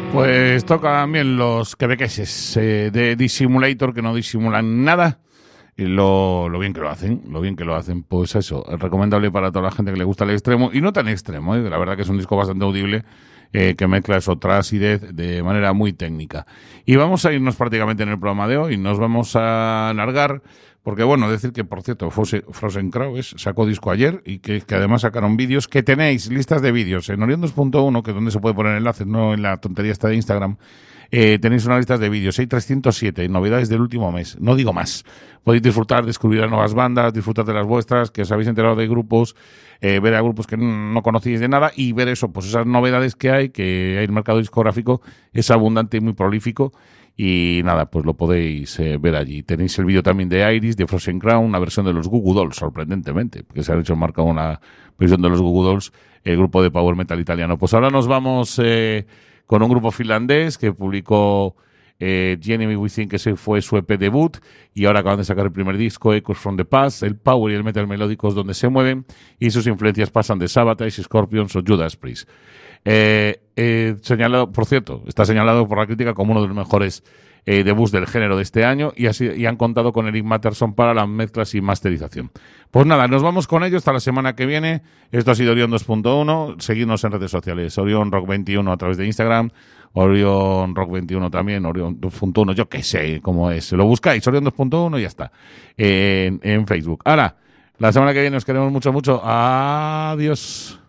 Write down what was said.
Pues toca también los quebequeses de Dissimulator, que no disimulan nada. Y lo bien que lo hacen, pues eso, es recomendable para toda la gente que le gusta el extremo, y no tan extremo, la verdad que es un disco bastante audible, que mezcla eso, thrash y death de manera muy técnica. Y vamos a irnos prácticamente en el programa de hoy, nos vamos a alargar, porque bueno, decir que, por cierto, Frozen Crow sacó disco ayer, y que además sacaron vídeos, que tenéis listas de vídeos en Orion2.1, que es donde se puede poner enlaces, no en la tontería esta de Instagram. Tenéis unas listas de vídeos, hay 307 novedades del último mes, no digo más. Podéis disfrutar, descubrir a nuevas bandas, disfrutar de las vuestras, que os habéis enterado de grupos, ver a grupos que no conocíais de nada, y ver eso, pues esas novedades que hay el mercado discográfico es abundante y muy prolífico, y nada, pues lo podéis ver allí. Tenéis el vídeo también de Iris, de Frozen Crown, una versión de los Goo Goo Dolls, sorprendentemente, porque se han hecho marca una versión de los Goo Goo Dolls, el grupo de power metal italiano. Pues ahora nos vamos con un grupo finlandés que publicó Enemy Within, que ese fue su EP debut, y ahora acaban de sacar el primer disco, Echoes from the Past. El power y el metal melódicos donde se mueven, y sus influencias pasan de Sabotage, Scorpions o Judas Priest. Señalado, por cierto, está señalado por la crítica como uno de los mejores debuts del género de este año, y han contado con Eric Matterson para las mezclas y masterización. Pues nada, nos vamos con ello hasta la semana que viene. Esto ha sido Orion 2.1. Seguidnos en redes sociales, Orion Rock 21 a través de Instagram, Orion Rock 21 también, Orion 2.1, yo qué sé cómo es. Lo buscáis, Orion 2.1, y ya está, en Facebook. Ahora, la semana que viene os queremos mucho, mucho. Adiós.